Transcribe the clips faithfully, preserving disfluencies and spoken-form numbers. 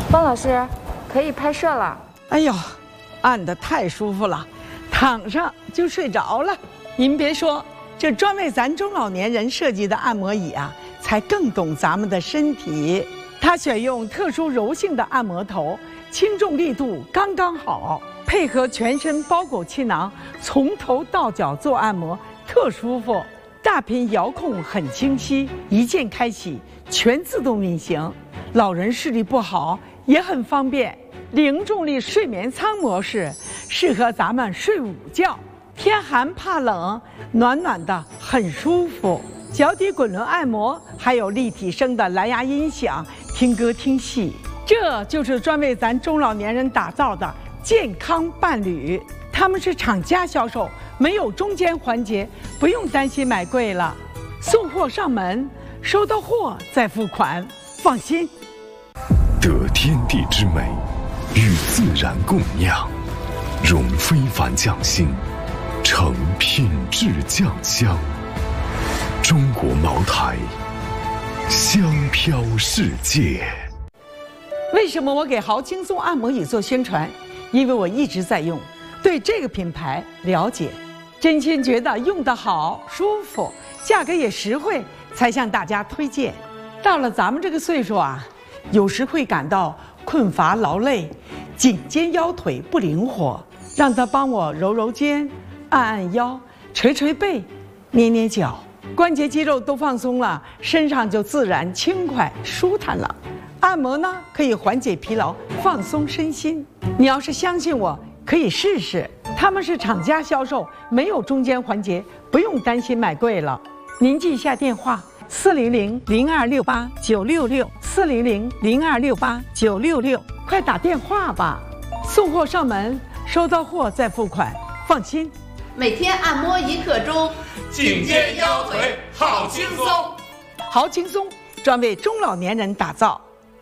方老师，可以拍摄了。 哎呦，按得太舒服了，躺上就睡着了。您别说，这专为咱中老年人设计的按摩椅啊，才更懂咱们的身体。它选用特殊柔性的按摩头，轻重力度刚刚好，配合全身包裹气囊，从头到脚做按摩，特舒服。大屏遥控很清晰，一键开启，全自动运行。老人视力不好也很方便。零重力睡眠舱模式适合咱们睡午觉，天寒怕冷，暖暖的很舒服。脚底滚轮按摩，还有立体声的蓝牙音响，听歌听戏。这就是专为咱中老年人打造的健康伴侣。他们是厂家销售，没有中间环节，不用担心买贵了。送货上门，收到货再付款，放心。 得天地之美，与自然共酿，融非凡匠心，成品质酱香。中国茅台，香飘世界。 为什么我给豪轻松按摩椅做宣传？因为我一直在用，对这个品牌了解，真心觉得用得好、舒服，价格也实惠，才向大家推荐。到了咱们这个岁数啊，有时会感到困乏劳累，颈肩腰腿不灵活，让他帮我揉揉肩，按按腰，捶捶背，捏捏脚，关节肌肉都放松了，身上就自然轻快舒坦了。按摩呢，可以缓解疲劳，放松身心。你要是相信我，可以试试。他们是厂家销售，没有中间环节，不用担心买贵了。您记一下电话：四零零零二六八九六六，四零零零二六八九六六，快打电话吧。送货上门，收到货再付款，放心。 每天按摩一刻钟， 颈肩腰腿好轻松。 好轻松，专为中老年人打造。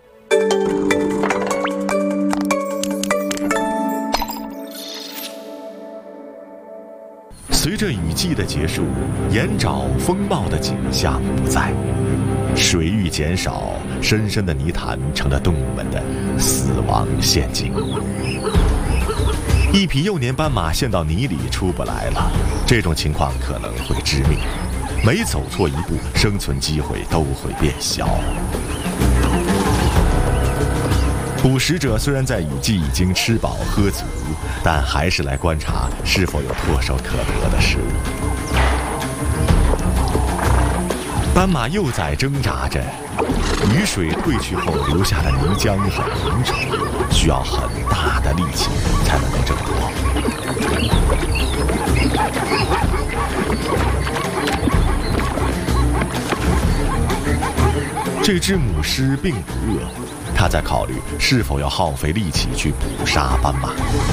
随着雨季的结束，盐沼风貌的景象不在，水域减少，深深的泥潭成了动物们的死亡陷阱。一匹幼年斑马陷到泥里出不来了，这种情况可能会致命，每走错一步，生存机会都会变小。捕食者虽然在雨季已经吃饱喝足，但还是来观察是否有唾手可得的食物。斑马幼崽挣扎着，雨水退去后留下的泥浆很浓稠，需要很大的力气才能够挣脱。这只母狮并不饿，它在考虑是否要耗费力气去捕杀斑马。